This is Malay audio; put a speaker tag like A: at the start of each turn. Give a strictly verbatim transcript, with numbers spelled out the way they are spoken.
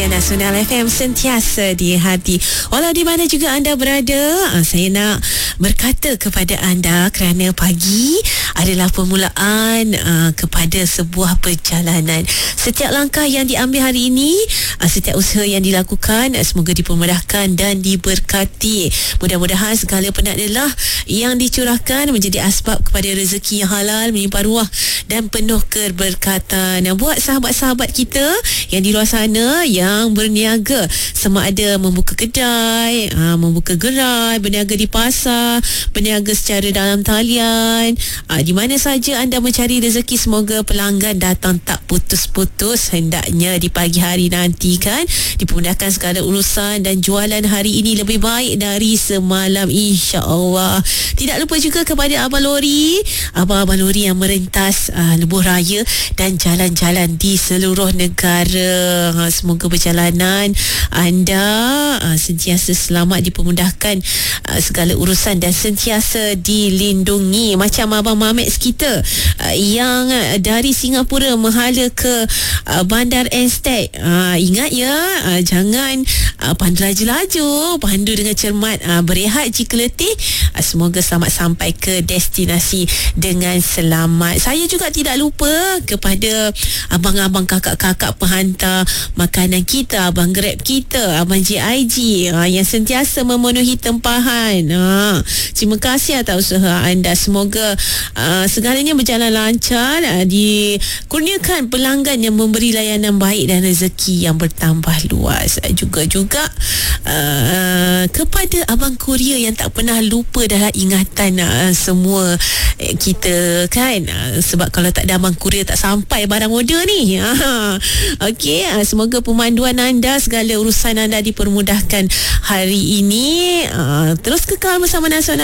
A: Suria Nasional F M, sentiasa di hati. Walau di mana juga anda berada, saya nak berkata kepada anda kerana pagi adalah permulaan uh, kepada sebuah perjalanan. Setiap langkah yang diambil hari ini, uh, setiap usaha yang dilakukan, uh, semoga dipermudahkan dan diberkati. Mudah-mudahan segala penat-lelah yang dicurahkan menjadi asbab kepada rezeki yang halal, melimpah ruah dan penuh keberkatan. Buat sahabat-sahabat kita yang di luar sana yang berniaga, sama ada membuka kedai, aa, membuka gerai, berniaga di pasar, berniaga secara dalam talian, aa, di mana saja anda mencari rezeki, semoga pelanggan datang tak putus-putus. Hendaknya di pagi hari nanti kan dipermudahkan segala urusan dan jualan hari ini lebih baik dari semalam, insya-Allah. Tidak lupa juga kepada abang lori, abang-abang lori yang merentas aa, lebuh raya dan jalan-jalan di seluruh negara. Semoga perjalanan anda uh, sentiasa selamat, dipermudahkan uh, segala urusan dan sentiasa dilindungi. Macam Abang Mamex kita uh, yang uh, dari Singapura menghala ke uh, Bandar Anstek. Uh, ingat ya, uh, jangan uh, pandu laju-laju, pandu dengan cermat, uh, berehat jika letih. Uh, semoga selamat sampai ke destinasi dengan selamat. Saya juga tidak lupa kepada abang-abang, kakak-kakak penghantar makanan kita, abang Grab kita, abang J I G ha, yang sentiasa memenuhi tempahan. Ha, terima kasih atas usaha anda. Semoga uh, segalanya berjalan lancar, uh, dikurniakan pelanggan yang memberi layanan baik dan rezeki yang bertambah luas. Uh, juga-juga uh, kepada abang kurier yang tak pernah lupa dalam ingatan uh, semua uh, kita kan, uh, sebab kalau tak ada abang kurier tak sampai barang order ni. Ha, okey, uh, semoga pemanduan anda, segala urusan anda dipermudahkan hari ini. Uh, terus kekal bersama Nasional